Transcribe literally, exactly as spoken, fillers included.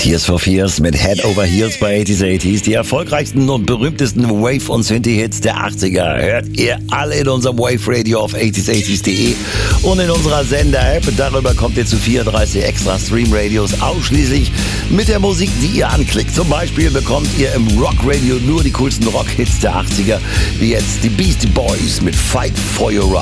Tears for Fears mit Head Over Heels bei achtziger achtzig. Die erfolgreichsten und berühmtesten Wave- und Synthie-Hits der achtziger hört ihr alle in unserem Wave Radio auf achtziger achtzig punkt de und in unserer Sender-App. Darüber kommt ihr zu vierunddreißig extra Stream-Radios ausschließlich mit der Musik, die ihr anklickt. Zum Beispiel bekommt ihr im Rock-Radio nur die coolsten Rock-Hits der achtziger, wie jetzt die Beastie Boys mit Fight for Your Right.